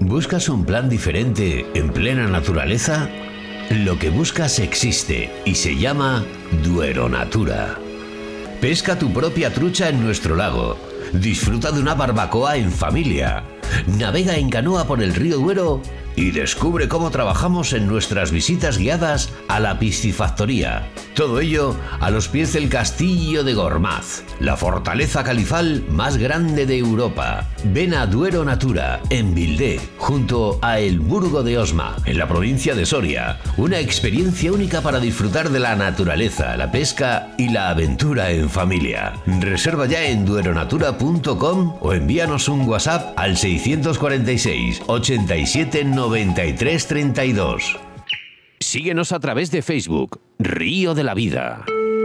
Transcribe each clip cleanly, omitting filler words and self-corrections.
¿Buscas un plan diferente en plena naturaleza? Lo que buscas existe y se llama Duero Natura. Pesca tu propia trucha en nuestro lago. Disfruta de una barbacoa en familia. Navega en canoa por el río Duero y descubre cómo trabajamos en nuestras visitas guiadas a la piscifactoría. Todo ello a los pies del castillo de Gormaz, la fortaleza califal más grande de Europa. Ven a Duero Natura, en Vildé, junto a El Burgo de Osma, en la provincia de Soria. Una experiencia única para disfrutar de la naturaleza, la pesca y la aventura en familia. Reserva ya en dueronatura.com o envíanos un WhatsApp al 646 87 93 32. Síguenos a través de Facebook, Río de la Vida.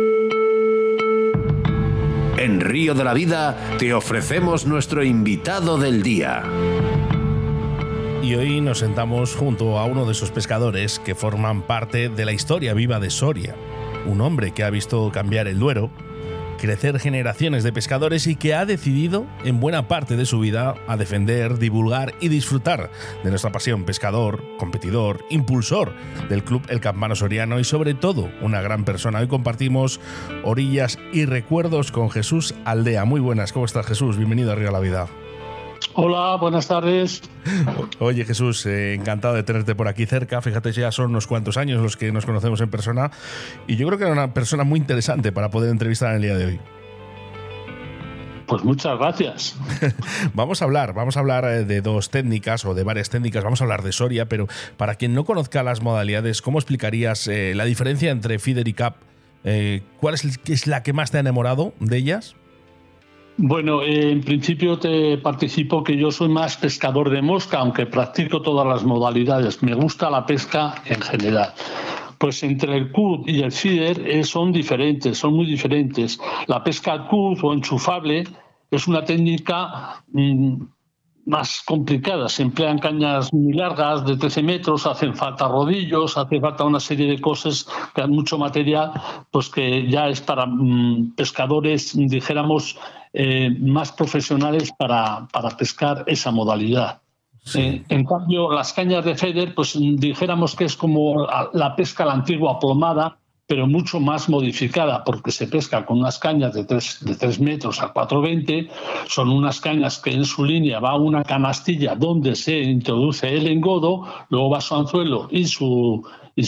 En Río de la Vida te ofrecemos nuestro invitado del día. Y hoy nos sentamos junto a uno de esos pescadores que forman parte de la historia viva de Soria. Un hombre que ha visto cambiar el Duero, crecer generaciones de pescadores y que ha decidido, en buena parte de su vida, a defender, divulgar y disfrutar de nuestra pasión. Pescador, competidor, impulsor del Club El Campano Soriano y sobre todo una gran persona. Hoy compartimos orillas y recuerdos con Jesús Aldea. Muy buenas, ¿cómo estás, Jesús? Bienvenido a Río de la Vida. Hola, buenas tardes. Oye, Jesús, encantado de tenerte por aquí cerca. Fíjate, ya son unos cuantos años los que nos conocemos en persona y yo creo que era una persona muy interesante para poder entrevistar en el día de hoy. Pues muchas gracias. Vamos a hablar de dos técnicas o de varias técnicas. Vamos a hablar de Soria, pero para quien no conozca las modalidades, ¿cómo explicarías la diferencia entre feeder y cap? ¿Cuál es la que más te ha enamorado de ellas? Bueno, en principio te participo que yo soy más pescador de mosca, aunque practico todas las modalidades. Me gusta la pesca en general. Pues entre el CUD y el feeder son diferentes, son muy diferentes. La pesca CUD o enchufable es una técnica más complicada. Se emplean cañas muy largas, de 13 metros, hacen falta rodillos, hace falta una serie de cosas, que hay mucho material, pues que ya es para pescadores, dijéramos, más profesionales para pescar esa modalidad. Sí. En cambio, las cañas de feeder, pues dijéramos que es como la pesca a la antigua plomada, pero mucho más modificada, porque se pesca con unas cañas de 3 metros a 4,20. Son unas cañas que en su línea va una canastilla donde se introduce el engodo, luego va su anzuelo y su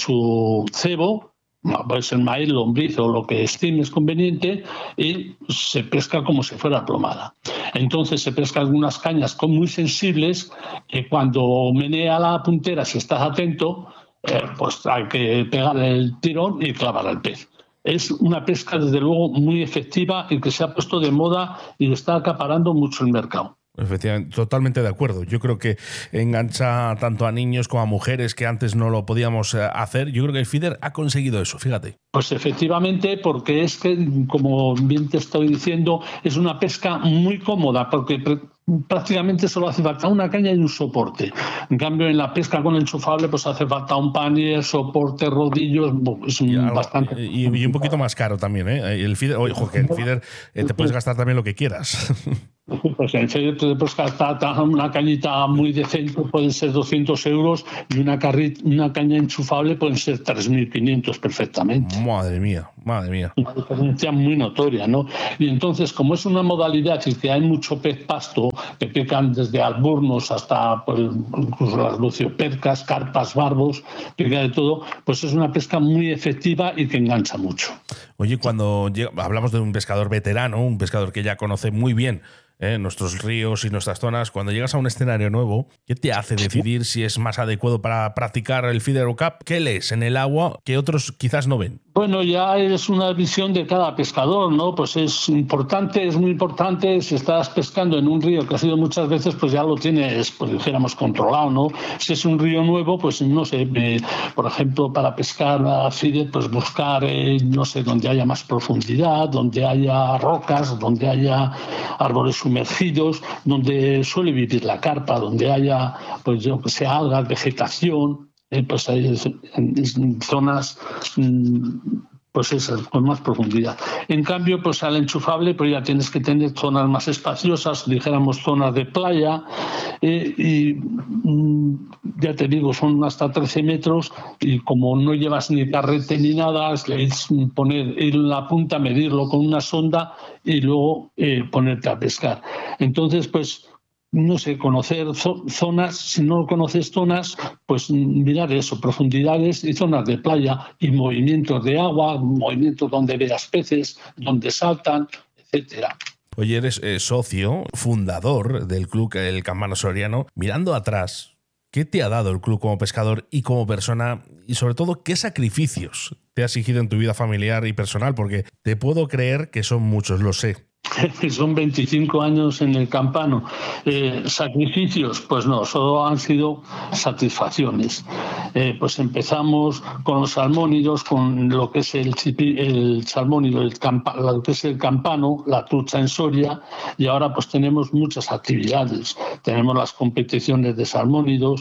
cebo, puede ser maíz, lombriz o lo que estimes conveniente, y se pesca como si fuera plomada. Entonces se pescan algunas cañas muy sensibles que cuando menea la puntera, si estás atento, pues hay que pegar el tirón y clavar al pez. Es una pesca, desde luego, muy efectiva y que se ha puesto de moda y está acaparando mucho el mercado. Efectivamente, totalmente de acuerdo. Yo creo que engancha tanto a niños como a mujeres que antes no lo podíamos hacer. Yo creo que el feeder ha conseguido eso, fíjate. Pues efectivamente, porque es que, como bien te estoy diciendo, es una pesca muy cómoda, porque prácticamente solo hace falta una caña y un soporte. En cambio, en la pesca con enchufable, pues hace falta un panier, soporte, rodillos, es bastante... Y un poquito más caro también, ¿eh? El feeder, ojo, que el feeder te puedes gastar también lo que quieras. Pues en serio te puedes gastar una cañita muy decente, pueden ser 200 euros, y una caña enchufable pueden ser 3.500 perfectamente. Madre mía. Una diferencia muy notoria, ¿no? Y entonces, como es una modalidad y que hay mucho pez pasto, que pican desde alburnos hasta pues, incluso las luciopercas, carpas, barbos, pica de todo, pues es una pesca muy efectiva y que engancha mucho. Oye, cuando hablamos de un pescador veterano, un pescador que ya conoce muy bien nuestros ríos y nuestras zonas, cuando llegas a un escenario nuevo, ¿qué te hace decidir si es más adecuado para practicar el feeder o cap? ¿Qué lees en el agua que otros quizás no ven? Bueno, ya es una visión de cada pescador, ¿no? Pues es muy importante, si estás pescando en un río que ha sido muchas veces, pues ya lo tienes, pues dijéramos, controlado, ¿no? Si es un río nuevo, pues no sé, por ejemplo, para pescar a feeder, pues buscar, no sé, donde haya más profundidad, donde haya rocas, donde haya árboles sumergidos, donde suele vivir la carpa, donde haya, pues yo que sé, algas, vegetación. Pues hay en zonas pues eso, con más profundidad. En cambio, pues al enchufable, pues ya tienes que tener zonas más espaciosas, dijéramos zonas de playa, ya te digo, son hasta 13 metros y como no llevas ni carrete ni nada, es poner en la punta, medirlo con una sonda y luego ponerte a pescar. Entonces, pues no sé, conocer zonas, si no conoces zonas, pues mirar eso, profundidades y zonas de playa y movimientos de agua, movimientos donde veas peces, donde saltan, etcétera. Oye, eres socio, fundador del club El Campano Soriano. Mirando atrás, ¿qué te ha dado el club como pescador y como persona? Y sobre todo, ¿qué sacrificios te ha exigido en tu vida familiar y personal? Porque te puedo creer que son muchos, lo sé. Son 25 años en el Campano. ¿Sacrificios? Pues no, solo han sido satisfacciones. Pues empezamos con los salmónidos, con lo que es el salmónido, lo que es el Campano, la trucha en Soria, y ahora pues tenemos muchas actividades. Tenemos las competiciones de salmónidos,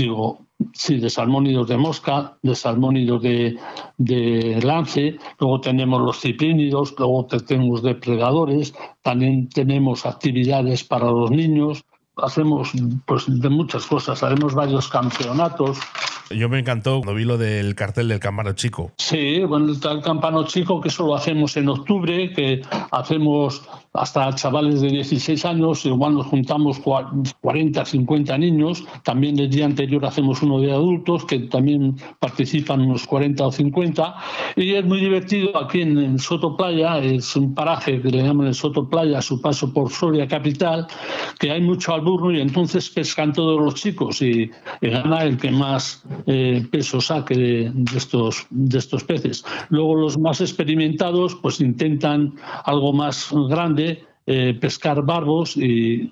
de salmónidos de mosca, de salmónidos de lance, luego tenemos los ciprínidos, luego tenemos depredadores, también tenemos actividades para los niños, hacemos pues de muchas cosas, haremos varios campeonatos. Yo me encantó cuando vi lo del cartel del Campano Chico. Sí, bueno, el Campano Chico, que eso lo hacemos en octubre, que hacemos hasta chavales de 16 años, igual nos juntamos 40, 50 niños. También el día anterior hacemos uno de adultos, que también participan unos 40 o 50. Y es muy divertido aquí en Soto Playa, es un paraje que le llaman el Soto Playa, a su paso por Soria capital, que hay mucho alburno y entonces pescan todos los chicos y gana el que más peso saque de estos peces. Luego los más experimentados pues intentan algo más grande, pescar barbos y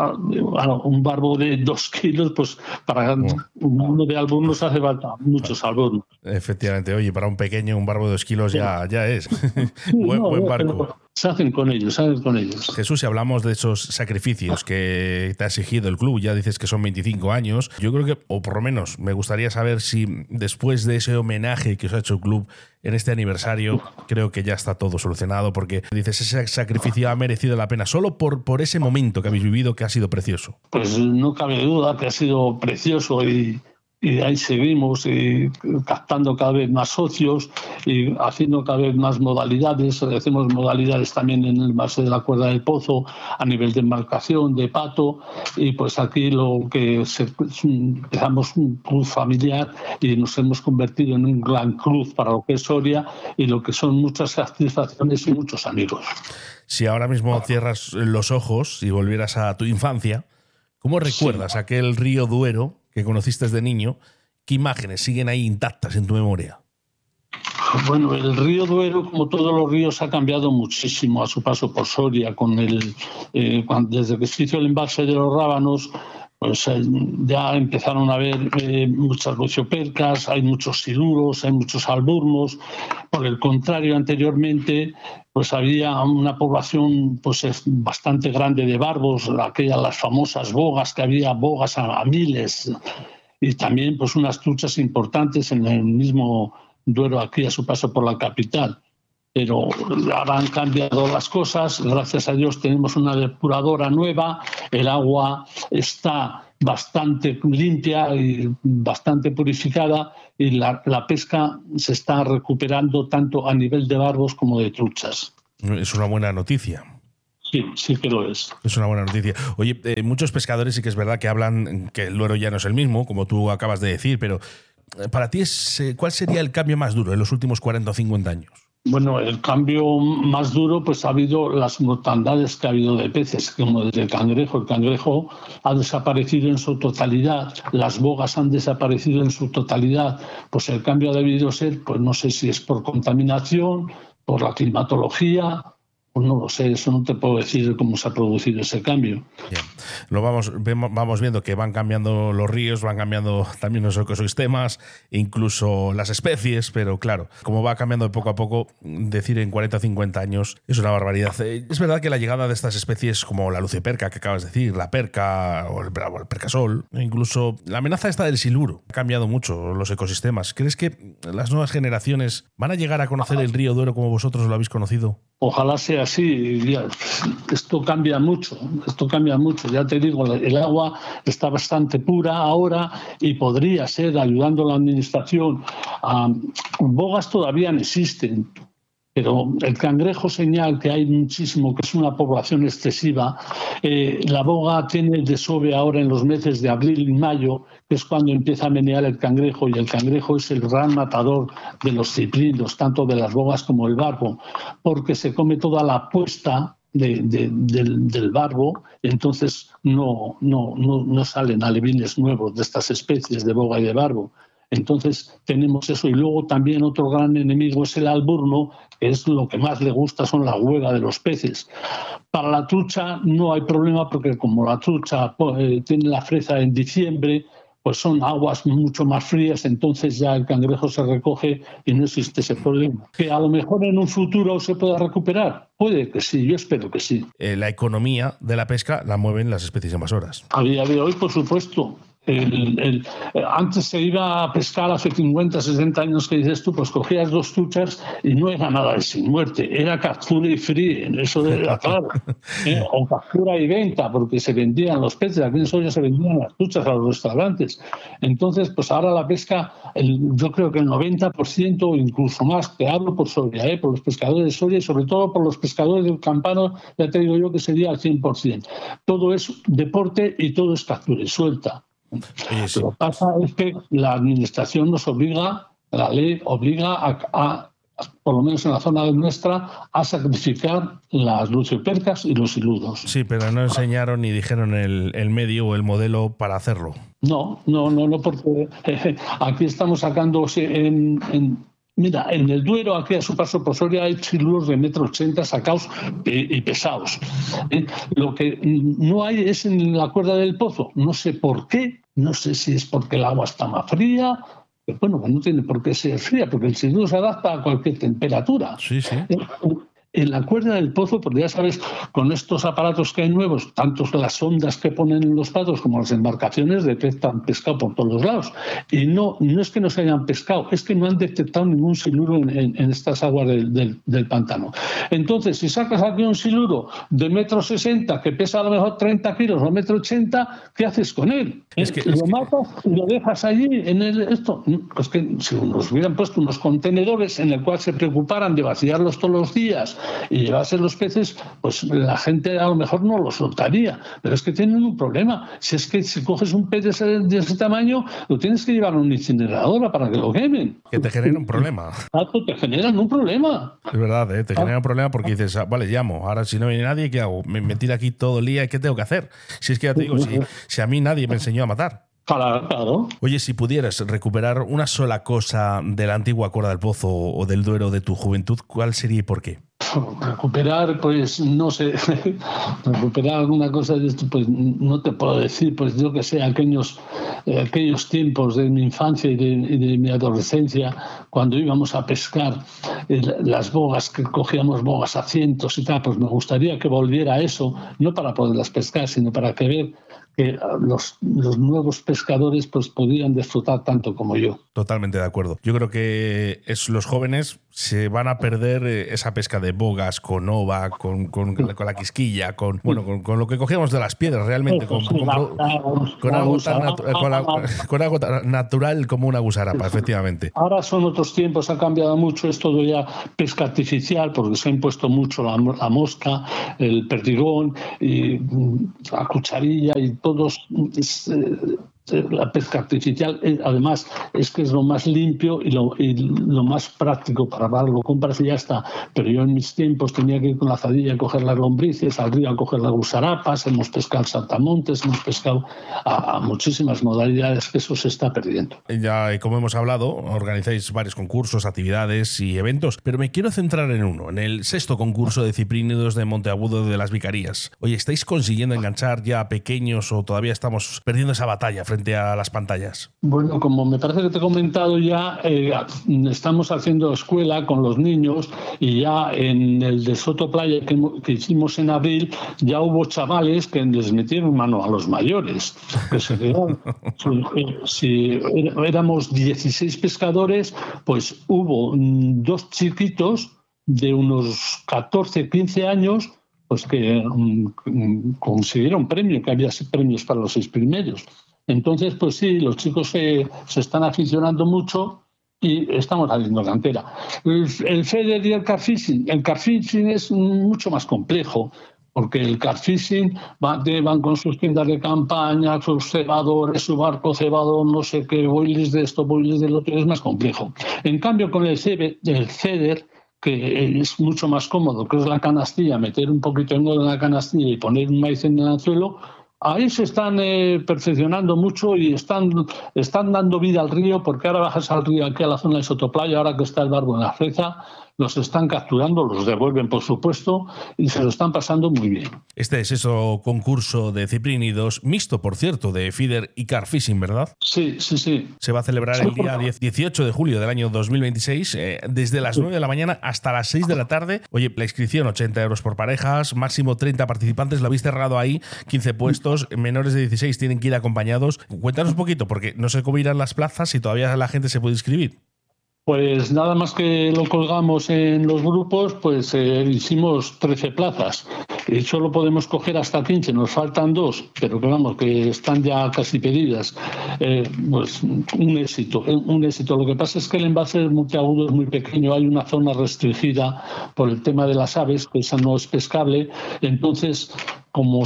un barbo de 2 kilos, pues para uno de alburnos hace falta muchos alburnos. Efectivamente, oye, para un pequeño un barbo de 2 kilos ya es. buen barco. Se hacen con ellos. Jesús, si hablamos de esos sacrificios que te ha exigido el club, ya dices que son 25 años, yo creo que, o por lo menos me gustaría saber si después de ese homenaje que os ha hecho el club en este aniversario, creo que ya está todo solucionado, porque dices, ese sacrificio ha merecido la pena, solo por ese momento que habéis vivido, que ha sido precioso. Pues no cabe duda que ha sido precioso y de ahí seguimos captando cada vez más socios y haciendo cada vez más modalidades. Hacemos modalidades también en el base de la cuerda del pozo, a nivel de embarcación, de pato, y pues aquí empezamos un club familiar y nos hemos convertido en un gran club para lo que es Soria y lo que son muchas satisfacciones y muchos amigos. Si ahora mismo cierras los ojos y volvieras a tu infancia, ¿cómo recuerdas aquel río Duero que conociste de niño? ¿Qué imágenes siguen ahí intactas en tu memoria? Bueno, el río Duero, como todos los ríos, ha cambiado muchísimo a su paso por Soria. Desde que se hizo el embalse de los Rábanos, pues ya empezaron a haber muchas buceopercas, hay muchos siluros, hay muchos alburnos. Por el contrario, anteriormente pues había una población pues bastante grande de barbos, las famosas bogas, que había bogas a miles, y también pues unas truchas importantes en el mismo Duero aquí a su paso por la capital. Pero ahora han cambiado las cosas, gracias a Dios tenemos una depuradora nueva, el agua está bastante limpia y bastante purificada y la pesca se está recuperando tanto a nivel de barbos como de truchas. Es una buena noticia. Sí que lo es. Es una buena noticia. Oye, muchos pescadores sí que es verdad que hablan que el Duero ya no es el mismo, como tú acabas de decir, pero para ti, ¿cuál sería el cambio más duro en los últimos 40 o 50 años? Bueno, el cambio más duro pues ha habido las mortandades que ha habido de peces, como desde el cangrejo. El cangrejo ha desaparecido en su totalidad, las bogas han desaparecido en su totalidad. Pues el cambio ha debido ser, pues no sé si es por contaminación, por la climatología, Pues no lo sé, eso no te puedo decir cómo se ha producido ese cambio. Bien. Vamos viendo que van cambiando los ríos, van cambiando también los ecosistemas, incluso las especies, pero claro, como va cambiando de poco a poco, decir en 40 o 50 años es una barbaridad. Es verdad que la llegada de estas especies como la lucioperca que acabas de decir, la perca o el percasol, incluso la amenaza esta del siluro, ha cambiado mucho los ecosistemas. ¿Crees que las nuevas generaciones van a llegar a conocer el río Duero como vosotros lo habéis conocido? Ojalá sea así. Esto cambia mucho. Ya te digo, el agua está bastante pura ahora y podría ser, ayudando a la administración. Bogas todavía no existen, pero el cangrejo señal, que hay muchísimo, que es una población excesiva. La boga tiene desove ahora en los meses de abril y mayo, que es cuando empieza a menear el cangrejo, y el cangrejo es el gran matador de los ciprinos, tanto de las bogas como el barbo, porque se come toda la puesta del barbo, entonces no salen alevines nuevos de estas especies de boga y de barbo. Entonces tenemos eso, y luego también otro gran enemigo es el alburno, que es lo que más le gusta, son la hueva de los peces. Para la trucha no hay problema, porque como la trucha tiene la fresa en diciembre, pues son aguas mucho más frías, entonces ya el cangrejo se recoge y no existe ese problema. Que a lo mejor en un futuro se pueda recuperar, puede que sí, yo espero que sí. La economía de la pesca la mueven las especies invasoras. A día de hoy, por supuesto. Antes se iba a pescar, hace 50, 60 años que dices tú, pues cogías 2 truchas y no era nada de sin muerte, era captura y fríe, eso era claro. O captura y venta, porque se vendían los peces, aquí en Soria se vendían las truchas a los restaurantes. Entonces, pues ahora la pesca, yo creo que el 90% o incluso más, te hablo por Soria, por los pescadores de Soria y sobre todo por los pescadores del Campano, ya te digo yo que sería al 100%. Todo es deporte y todo es captura y suelta. Sí. Lo que pasa es que la administración nos obliga, la ley obliga a, por lo menos en la zona nuestra, a sacrificar las luciopercas y los siluros. Sí, pero no enseñaron ni dijeron el medio o el modelo para hacerlo. No, porque aquí estamos sacando Mira, en el Duero, aquí a su paso por Soria, hay siluros de 1,80 m sacados y pesados. Lo que no hay es en la cuerda del pozo. No sé por qué, no sé si es porque el agua está más fría. Bueno, no tiene por qué ser fría, porque el siluro se adapta a cualquier temperatura. Sí. En la cuerda del pozo, porque ya sabes, con estos aparatos que hay nuevos, tanto las sondas que ponen en los patos como las embarcaciones, detectan pescado por todos los lados. Y no es que no se hayan pescado, es que no han detectado ningún siluro en estas aguas del pantano. Entonces, si sacas aquí un siluro de 1,60 m que pesa a lo mejor 30 kilos o 1,80 m, ¿qué haces con él? Lo matas y lo dejas allí en esto. Es que si nos hubieran puesto unos contenedores en el cual se preocuparan de vaciarlos todos los días y llevarse los peces, pues la gente a lo mejor no lo soltaría, pero es que tienen un problema. Si es que si coges un pez de ese tamaño, lo tienes que llevar a una incineradora para que lo quemen. Que te genera un problema. Exacto, te generan un problema. Es verdad, te genera un problema porque dices, vale, llamo, ahora si no viene nadie, ¿qué hago? Me tiro aquí todo el día, ¿qué tengo que hacer? Si es que ya te digo, si a mí nadie me enseñó a matar. Claro. Oye, si pudieras recuperar una sola cosa de la antigua Cuerda del Pozo o del Duero de tu juventud, ¿cuál sería y por qué? Recuperar, pues no sé, recuperar alguna cosa de esto, pues no te puedo decir, pues yo que sé, aquellos tiempos de mi infancia y de mi adolescencia, cuando íbamos a pescar las bogas, que cogíamos bogas a cientos y tal, pues me gustaría que volviera eso, no para poderlas pescar, sino para ver que los nuevos pescadores pues podían disfrutar tanto como yo. Totalmente de acuerdo. Yo creo que los jóvenes se van a perder esa pesca de bogas con ova, con la quisquilla, con lo que cogíamos de las piedras realmente, con algo tan natural como una gusarapa, efectivamente. Ahora son otros tiempos, ha cambiado mucho, es todo ya pesca artificial, porque se ha impuesto mucho la mosca, el perdigón, y la cucharilla y todos La pesca artificial, además, es que es lo más limpio y lo más práctico para dar. Lo compras y ya está. Pero yo en mis tiempos tenía que ir con la azadilla a coger las lombrices, al río a coger las gusarapas, hemos pescado saltamontes, hemos pescado a muchísimas modalidades, que eso se está perdiendo. Ya, como hemos hablado, organizáis varios concursos, actividades y eventos, pero me quiero centrar en uno, en el 6º concurso de ciprínidos de Monteagudo de las Vicarías. Oye, ¿estáis consiguiendo enganchar ya a pequeños o todavía estamos perdiendo esa batalla frente a las pantallas? Bueno, como me parece que te he comentado ya, estamos haciendo escuela con los niños y ya en el de Soto Playa que hicimos en abril, ya hubo chavales que les metieron mano a los mayores. Que se quedaron, si éramos 16 pescadores, pues hubo 2 chiquitos de unos 14, 15 años, pues que consiguieron premio, que había premios para los 6 primeros. Entonces, pues sí, los chicos se están aficionando mucho y estamos haciendo cantera. El FEDER y el carfishing. El carfishing es mucho más complejo, porque el carfishing van con sus tiendas de campaña, sus cebadores, su barco cebador, no sé qué, boiles de esto, boiles del otro, es más complejo. En cambio, con el FEDER, que es mucho más cómodo, que es la canastilla, meter un poquito en la canastilla y poner un maíz en el anzuelo, ahí se están perfeccionando mucho y están dando vida al río, porque ahora bajas al río, aquí a la zona de Sotoplaya, ahora que está el barbo en la freza, los están capturando, los devuelven por supuesto y se lo están pasando muy bien. Este es eso concurso de ciprínidos, mixto por cierto, de feeder y carfishing, ¿verdad? Sí. Se va a celebrar el día 18 de julio del año 2026, desde las 9 de la mañana hasta las 6 de la tarde. Oye, la inscripción 80 euros por parejas, máximo 30 participantes, lo habéis cerrado ahí, 15 puestos, menores de 16 tienen que ir acompañados. Cuéntanos un poquito, porque no sé cómo irán las plazas y todavía la gente se puede inscribir. Pues nada más que lo colgamos en los grupos, pues hicimos 13 plazas. Y solo podemos coger hasta 15, nos faltan 2, pero que vamos, que están ya casi pedidas. Pues un éxito. Lo que pasa es que el embalse de Monteagudo es muy pequeño, hay una zona restringida por el tema de las aves, que esa no es pescable, entonces como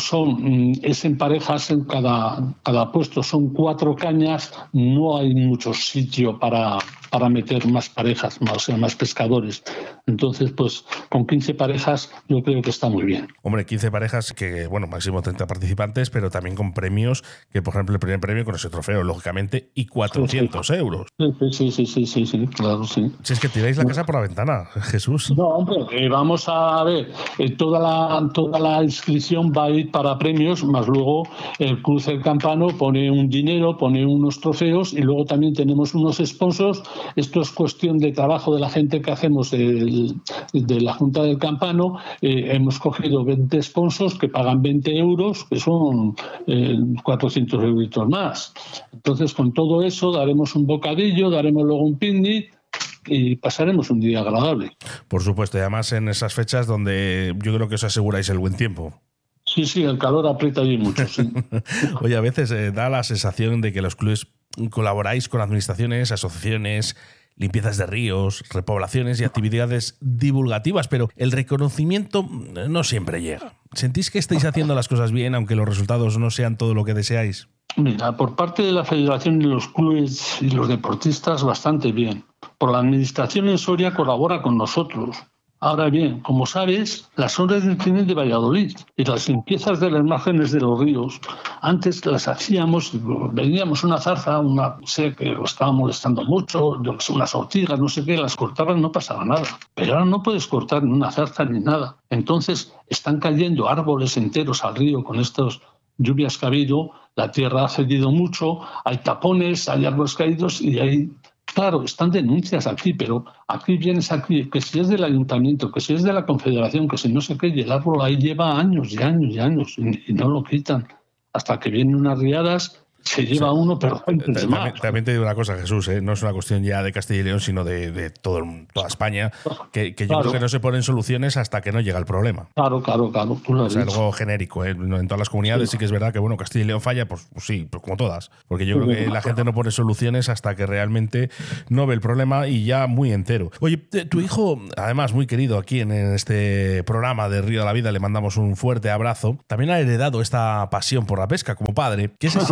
es en parejas, en cada puesto son 4 cañas, no hay mucho sitio para meter más parejas, más pescadores. Entonces, pues con 15 parejas yo creo que está muy bien. Hombre, 15 parejas que, bueno, máximo 30 participantes, pero también con premios, que por ejemplo el primer premio con ese trofeo, lógicamente, y 400 euros. Sí, claro, sí. Si es que tiráis la casa por la ventana, Jesús. No, hombre, vamos a ver, toda la inscripción va a ir para premios, más luego el Cruz del Campano pone un dinero, pone unos trofeos y luego también tenemos unos sponsors. Esto es cuestión de trabajo de la gente que hacemos de la Junta del Campano. Hemos cogido 20 sponsors que pagan 20 euros, que son 400 euritos más. Entonces, con todo eso daremos un bocadillo, daremos luego un picnic y pasaremos un día agradable. Por supuesto, y además en esas fechas donde yo creo que os aseguráis el buen tiempo. Sí, el calor aprieta allí mucho, sí. Oye, a veces da la sensación de que los clubes colaboráis con administraciones, asociaciones, limpiezas de ríos, repoblaciones y actividades divulgativas, pero el reconocimiento no siempre llega. ¿Sentís que estáis haciendo las cosas bien, aunque los resultados no sean todo lo que deseáis? Mira, por parte de la Federación y los clubes y los deportistas, bastante bien. Por la administración en Soria colabora con nosotros. Ahora bien, como sabes, las obras vienen de Valladolid y las limpiezas de las márgenes de los ríos, antes las hacíamos, veníamos una zarza, sé que lo estaba molestando mucho, unas ortigas, no sé qué, las cortaban, no pasaba nada. Pero ahora no puedes cortar ni una zarza ni nada. Entonces están cayendo árboles enteros al río con estas lluvias que ha habido, la tierra ha cedido mucho, hay tapones, hay árboles caídos y hay... Claro, están denuncias aquí, pero aquí vienes aquí, que si es del ayuntamiento, que si es de la confederación, que si no sé qué, y el árbol ahí lleva años y años y años y no lo quitan. Hasta que vienen unas riadas, se lleva uno, pero también te digo una cosa, Jesús, no es una cuestión ya de Castilla y León, sino de toda España, que yo creo que no se ponen soluciones hasta que no llega el problema. Claro. Tú lo has dicho. Algo genérico. En todas las comunidades sí que es verdad que, bueno, Castilla y León falla, pues sí, pues como todas. Porque yo creo que la gente no pone soluciones hasta que realmente no ve el problema y ya muy entero. Oye, tu hijo, además muy querido aquí en este programa de Río de la Vida, le mandamos un fuerte abrazo. También ha heredado esta pasión por la pesca como padre. ¿Qué se siente al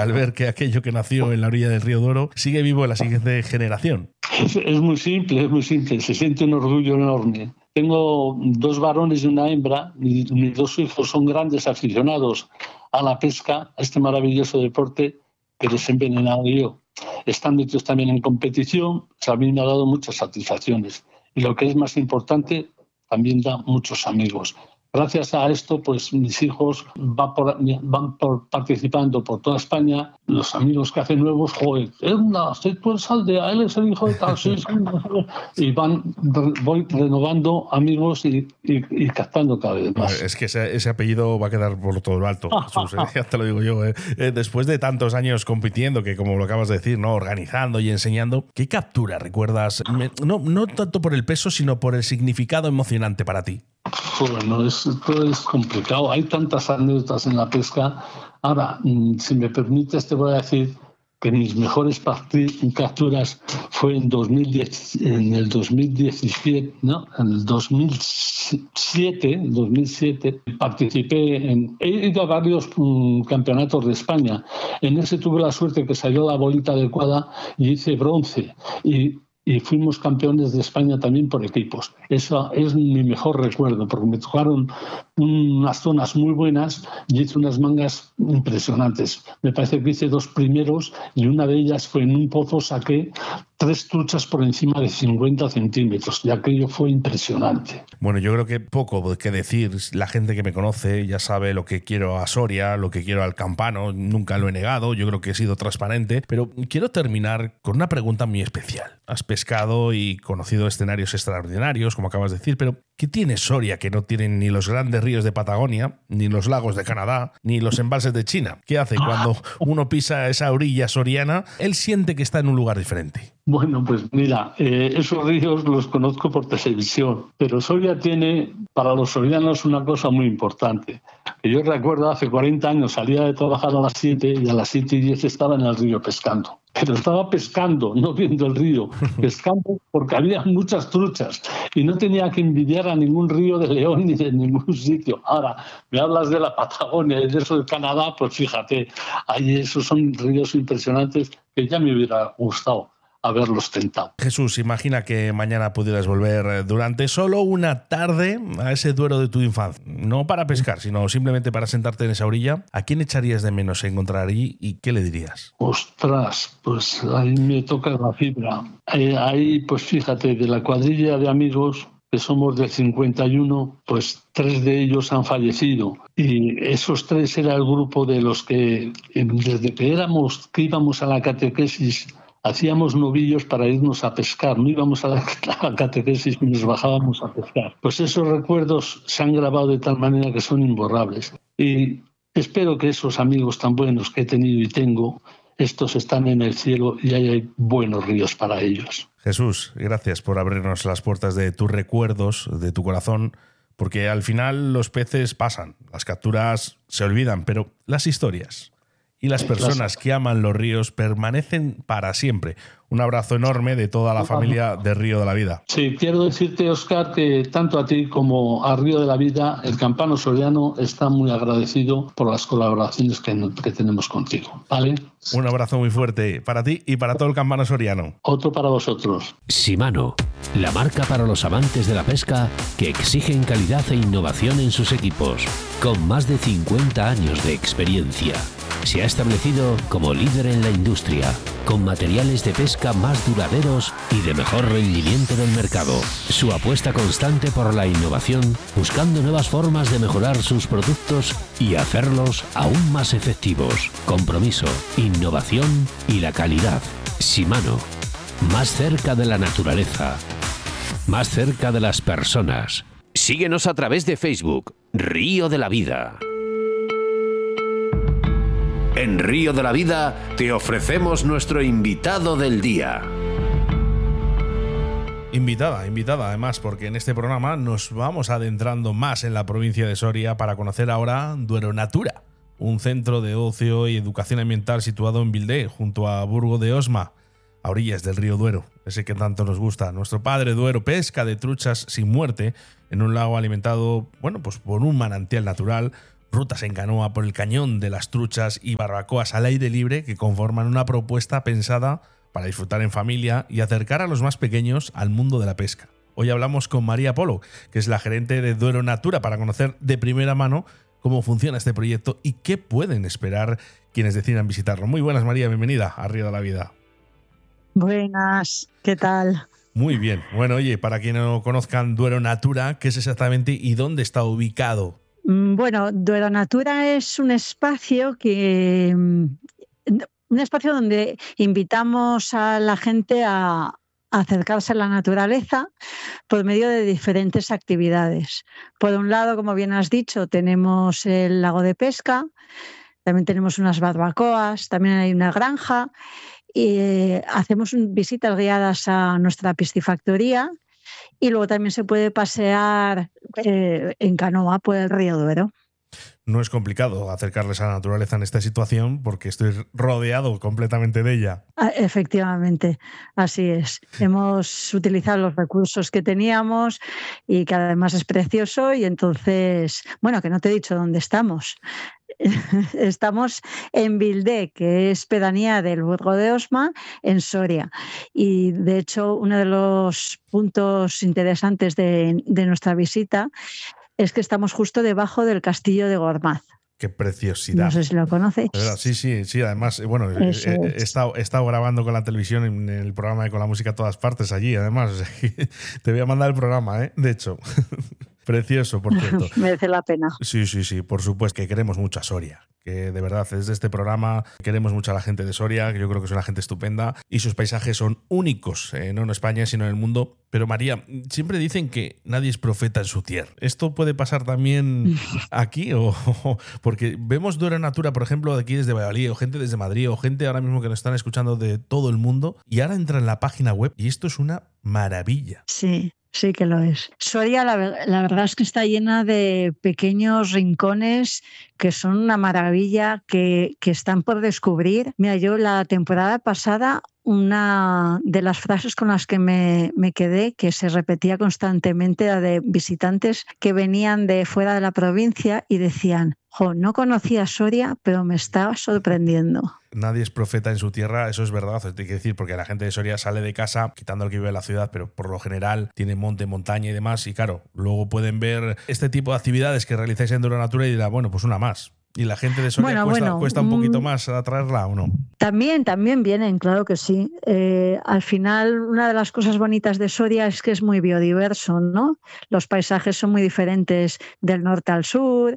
al ver que aquello que nació en la orilla del río Duero sigue vivo en la siguiente generación? Es muy simple, es muy simple. Se siente un orgullo enorme. Tengo 2 varones y una hembra. Mis 2 hijos son grandes aficionados a la pesca, a este maravilloso deporte que les he envenenado yo. Están metidos también en competición. A mí me ha dado muchas satisfacciones. Y lo que es más importante, también da muchos amigos. Gracias a esto, pues mis hijos van participando por toda España. Los amigos que hacen nuevos, joder, tú eres Aldea, él es el hijo de tal, sí, y voy renovando amigos y captando cada vez más. Es que ese apellido va a quedar por todo lo alto, Jesús, ya te lo digo yo. Después de tantos años compitiendo, que como lo acabas de decir, ¿no? Organizando y enseñando, ¿qué captura recuerdas? No tanto por el peso, sino por el significado emocionante para ti. Bueno, esto es complicado. Hay tantas anécdotas en la pesca. Ahora, si me permites, te voy a decir que mis mejores capturas fue en el 2017, ¿no? En el 2007 he ido a varios campeonatos de España. En ese tuve la suerte que salió la bolita adecuada y hice bronce. Y fuimos campeones de España también por equipos. Eso es mi mejor recuerdo, porque me tocaron unas zonas muy buenas y hice unas mangas impresionantes. Me parece que hice 2 primeros y una de ellas fue en un pozo, saqué 3 truchas por encima de 50 centímetros y aquello fue impresionante. Bueno, yo creo que poco que decir. La gente que me conoce ya sabe lo que quiero a Soria, lo que quiero al Campano. Nunca lo he negado, yo creo que he sido transparente, pero quiero terminar con una pregunta muy especial. Has pescado y conocido escenarios extraordinarios, como acabas de decir, pero ¿qué tiene Soria que no tienen ni los grandes ríos de Patagonia, ni los lagos de Canadá, ni los embalses de China? ¿Qué hace cuando uno pisa esa orilla soriana? Él siente que está en un lugar diferente. Bueno, pues mira, esos ríos los conozco por televisión, pero Soria tiene para los sorianos una cosa muy importante. Yo recuerdo hace 40 años salía de trabajar a las 7 y a las 7:10 estaba en el río pescando. Pero estaba pescando, no viendo el río, pescando porque había muchas truchas y no tenía que envidiar a ningún río de León ni de ningún sitio. Ahora, me hablas de la Patagonia y de eso de Canadá, pues fíjate, ahí esos son ríos impresionantes que ya me hubiera gustado haberlos tentado. Jesús, imagina que mañana pudieras volver durante solo una tarde a ese Duero de tu infancia. No para pescar, sino simplemente para sentarte en esa orilla. ¿A quién echarías de menos encontrar allí y qué le dirías? Ostras, pues ahí me toca la fibra. Ahí, pues fíjate, de la cuadrilla de amigos que somos del 51, pues 3 de ellos han fallecido. Y esos 3 era el grupo de los que desde que íbamos a la catequesis, hacíamos novillos para irnos a pescar, no íbamos a la catequesis y nos bajábamos a pescar. Pues esos recuerdos se han grabado de tal manera que son imborrables. Y espero que esos amigos tan buenos que he tenido y tengo, estos están en el cielo y hay buenos ríos para ellos. Jesús, gracias por abrirnos las puertas de tus recuerdos, de tu corazón, porque al final los peces pasan, las capturas se olvidan, pero las historias y las personas que aman los ríos permanecen para siempre. Un abrazo enorme de toda la familia de Río de la Vida. Sí, quiero decirte, Óscar, que tanto a ti como a Río de la Vida, el Campano Soriano está muy agradecido por las colaboraciones que tenemos contigo. ¿Vale? Un abrazo muy fuerte para ti y para todo el Campano Soriano. Otro para vosotros. Shimano, la marca para los amantes de la pesca que exigen calidad e innovación en sus equipos. Con más de 50 años de experiencia, se ha establecido como líder en la industria, con materiales de pesca más duraderos y de mejor rendimiento del mercado. Su apuesta constante por la innovación, buscando nuevas formas de mejorar sus productos y hacerlos aún más efectivos. Compromiso, innovación y la calidad. Shimano, más cerca de la naturaleza, más cerca de las personas. Síguenos a través de Facebook, Río de la Vida. En Río de la Vida te ofrecemos nuestro invitado del día. Invitada además, porque en este programa nos vamos adentrando más en la provincia de Soria para conocer ahora Duero Natura, un centro de ocio y educación ambiental situado en Vildé, junto a Burgo de Osma, a orillas del río Duero, ese que tanto nos gusta. Nuestro padre Duero pesca de truchas sin muerte en un lago alimentado, pues por un manantial natural, rutas en canoa por el cañón de las Truchas y barbacoas al aire libre que conforman una propuesta pensada para disfrutar en familia y acercar a los más pequeños al mundo de la pesca. Hoy hablamos con María Polo, que es la gerente de Duero Natura, para conocer de primera mano cómo funciona este proyecto y qué pueden esperar quienes decidan visitarlo. Muy buenas, María, bienvenida a Río de la Vida. Buenas, ¿qué tal? Muy bien. Bueno, oye, para quienes no conozcan Duero Natura, ¿qué es exactamente y dónde está ubicado? Bueno, Duero Natura es un espacio donde invitamos a la gente a acercarse a la naturaleza por medio de diferentes actividades. Por un lado, como bien has dicho, tenemos el lago de pesca, también tenemos unas barbacoas, también hay una granja y hacemos visitas guiadas a nuestra piscifactoría y luego también se puede pasear en canoa por el río Duero. No es complicado acercarles a la naturaleza en esta situación porque estoy rodeado completamente de ella. Efectivamente, así es. Hemos utilizado los recursos que teníamos y que además es precioso y entonces, bueno, que no te he dicho dónde estamos. Estamos en Vildé, que es pedanía del Burgo de Osma, en Soria. Y de hecho, uno de los puntos interesantes de nuestra visita es que estamos justo debajo del castillo de Gormaz. ¡Qué preciosidad! No sé si lo conoces. Sí. Además, bueno, he estado grabando con la televisión en el programa de Con la Música a Todas Partes allí, además. Te voy a mandar el programa, de hecho. Precioso, por cierto. Merece la pena. Sí, por supuesto, que queremos mucho a Soria. Que de verdad, desde este programa queremos mucho a la gente de Soria, que yo creo que es una gente estupenda y sus paisajes son únicos, no en España, sino en el mundo. Pero María, siempre dicen que nadie es profeta en su tierra. ¿Esto puede pasar también aquí? Porque vemos Duero Natura, por ejemplo, de aquí desde Valladolid, o gente desde Madrid, o gente ahora mismo que nos están escuchando de todo el mundo, y ahora entra en la página web y esto es una maravilla. Sí que lo es. Soria, la verdad es que está llena de pequeños rincones que son una maravilla, que están por descubrir. Mira, yo la temporada pasada, una de las frases con las que me quedé, que se repetía constantemente, era de visitantes que venían de fuera de la provincia y decían: no conocía Soria, pero me estaba sorprendiendo. Nadie es profeta en su tierra, eso es verdad, hay que decir, porque la gente de Soria sale de casa, quitando el que vive en la ciudad, pero por lo general tiene monte, montaña y demás, y claro, luego pueden ver este tipo de actividades que realizáis en Duero Natura y dirán, bueno, pues una más. ¿Y la gente de Soria cuesta un poquito más atraerla o no? También vienen, claro que sí. Al final, una de las cosas bonitas de Soria es que es muy biodiverso, ¿no? Los paisajes son muy diferentes del norte al sur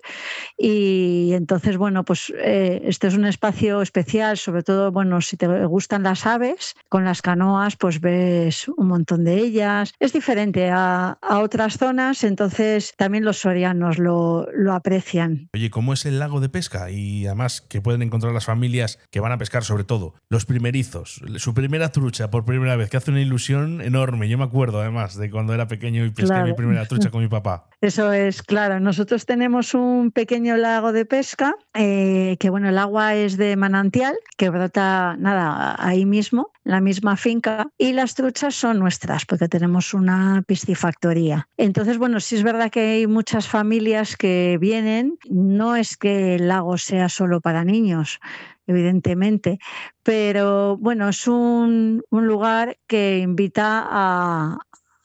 y entonces, bueno, pues este es un espacio especial, sobre todo, bueno, si te gustan las aves, con las canoas, pues ves un montón de ellas. Es diferente a otras zonas, entonces también los sorianos lo aprecian. Oye, ¿cómo es el lago de pesca? Y además, que pueden encontrar las familias que van a pescar, sobre todo los primerizos, su primera trucha por primera vez, que hace una ilusión enorme. Yo me acuerdo además de cuando era pequeño y pesqué mi primera trucha con mi papá. Eso es, claro. Nosotros tenemos un pequeño lago de pesca que, bueno, el agua es de manantial, que brota, ahí mismo, en la misma finca, y las truchas son nuestras, porque tenemos una piscifactoría. Entonces, bueno, sí es verdad que hay muchas familias que vienen, no es que el lago sea solo para niños, evidentemente, pero bueno, es un lugar que invita a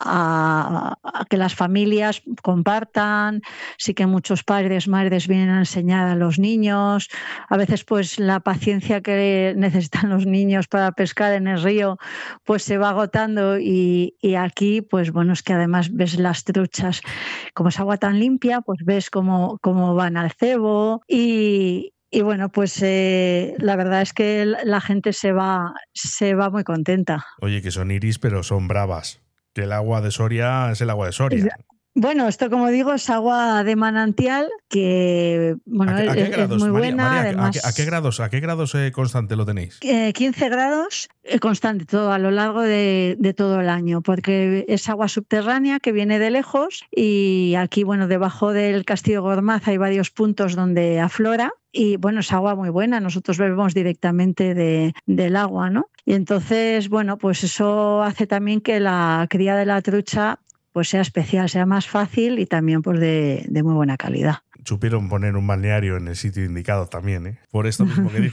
que las familias compartan. Sí que muchos padres, madres vienen a enseñar a los niños. A veces pues la paciencia que necesitan los niños para pescar en el río pues se va agotando y aquí pues bueno, es que además ves las truchas, como es agua tan limpia, pues ves cómo van al cebo y bueno, pues la verdad es que la gente se va muy contenta. Oye, que son iris, pero son bravas. Que el agua de Soria es el agua de Soria. Bueno, esto como digo es agua de manantial que bueno, es muy buena. María, además, ¿a qué grados constante lo tenéis? 15 grados constante todo a lo largo de todo el año, porque es agua subterránea que viene de lejos y aquí, bueno, debajo del castillo Gormaz hay varios puntos donde aflora. Y bueno, es agua muy buena, nosotros bebemos directamente del agua, ¿no? Y entonces, bueno, pues eso hace también que la cría de la trucha pues sea especial, sea más fácil y también pues de muy buena calidad. supieron poner un balneario en el sitio indicado también, ¿eh? Por esto mismo que